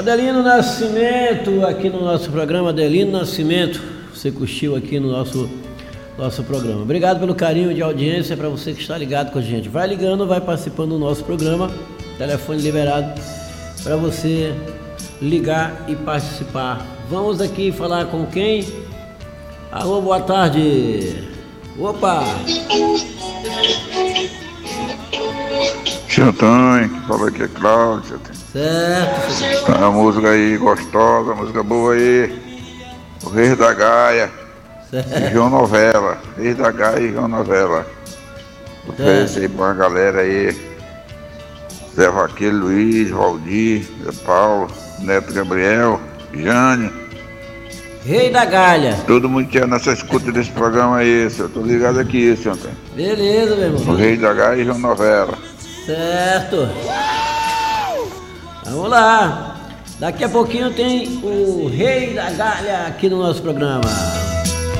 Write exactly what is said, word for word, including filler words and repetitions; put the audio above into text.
Adelino Nascimento, aqui no nosso programa. Adelino Nascimento, você curtiu aqui no nosso, nosso programa. Obrigado pelo carinho de audiência, para você que está ligado com a gente. Vai ligando, vai participando do nosso programa. Telefone liberado para você ligar e participar. Vamos aqui falar com quem? Alô, boa tarde. Opa! Seu Antônio, que falou aqui é Cláudio. Certo. Tá uma música aí gostosa, música boa aí. O Reis da Gaia. Certo. João Novela. Reis da Gaia e João Novela. Oferece aí pra galera aí. Zé Vaqueiro, Luiz, Valdir, Zé Paulo, Neto Gabriel, Jânio. Rei da Galha. Todo mundo que é nessa escuta desse programa aí, eu tô ligado aqui, seu Antônio. Beleza, meu irmão. O Rei da Gaia e João Novela. Certo. Vamos lá. Daqui a pouquinho tem o Rei da Galha aqui no nosso programa.